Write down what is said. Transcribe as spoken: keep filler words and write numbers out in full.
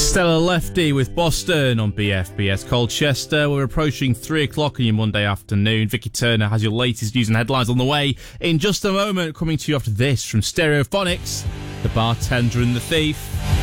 Stella Lefty with Boston on B F B S Colchester. We're approaching three o'clock on your Monday afternoon. Vicky Turner has your latest news and headlines on the way in just a moment. Coming to you after this from Stereophonics, The Bartender and the Thief.